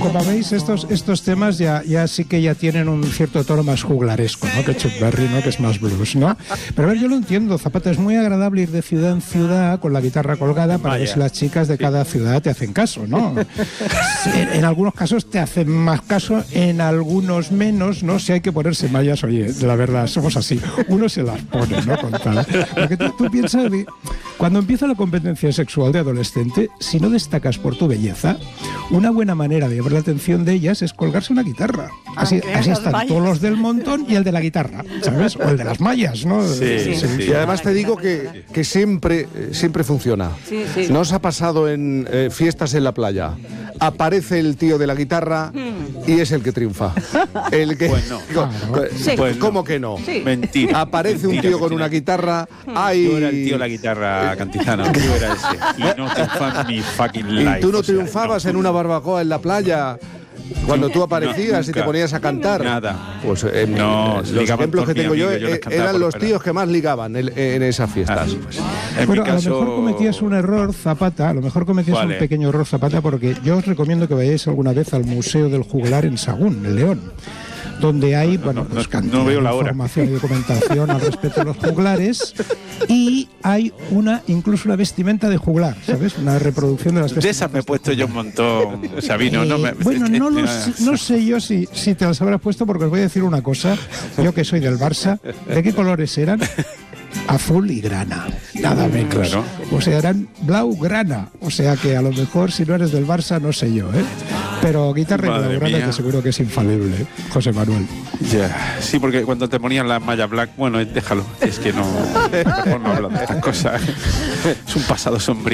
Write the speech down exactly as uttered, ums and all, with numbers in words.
como veis, estos, estos temas ya, ya sí que ya tienen un cierto tono más juglaresco, ¿no? Que Chuck Berry, ¿no? Que es más blues, ¿no? Pero a ver, yo lo entiendo, Zapata, es muy agradable ir de ciudad en ciudad con la guitarra colgada para ver si las chicas de cada ciudad te hacen caso, ¿no? En, en algunos casos te hacen más caso, en algunos menos, ¿no? Si hay que ponerse mallas, oye, la verdad, somos así. Uno se las pone, ¿no? Con tal. Porque tú, tú piensas, cuando empieza la competencia sexual de adolescente, si no destacas por tu belleza, una buena manera de llamar la atención de ellas es colgarse una guitarra. Así, así están mallas. Todos los del montón y el de la guitarra, ¿sabes? O el de las mallas, ¿no? Sí, sí, sí. Y además te digo que, que siempre, siempre funciona. Sí, sí. ¿No os ha pasado en eh, fiestas en la playa? Aparece el tío de la guitarra y es el que triunfa. El que, pues no. Claro. Sí. Pues ¿Cómo no. que no? Sí. Mentira. Aparece Mentira, un tío con mentira. una guitarra. Ay, Yo era el tío de la guitarra cantizana. Yo era ese. Y no triunfa en mi fucking life. ¿Y tú no o sea, triunfabas no. en una barbacoa en la playa? Cuando tú aparecías no, y te ponías a cantar. Nada. Pues eh, no, los ejemplos que tengo yo, yo eh, eran los tíos que más ligaban en, en esas fiestas. Ah, pues, en bueno, mi caso... a lo mejor cometías un error, Zapata, a lo mejor cometías un ¿Cuál, eh? pequeño error, Zapata, porque yo os recomiendo que vayáis alguna vez al Museo del Juglar en Sagún, en León, donde hay, no, bueno, no, pues no, cantidad no veo la de hora. información y documentación al respecto de los juglares, y hay una, incluso una vestimenta de juglar, ¿sabes? Una reproducción de las De vestimentas. esas me he puesto yo un montón, Sabino. Eh, no me, bueno, no, lo sé, no sé yo si, si te las habrás puesto, porque os voy a decir una cosa, yo que soy del Barça, ¿de qué colores eran? Azul y grana, nada menos. Claro. O sea, eran blau grana. O sea que a lo mejor si no eres del Barça, no sé yo, ¿eh? Pero guitarra y blau grana te seguro que es infalible, ¿eh? José Manuel. Ya, sí, porque cuando te ponían la malla black, bueno, déjalo, es que no, mejor no hablo de estas cosas. Es un pasado sombrío.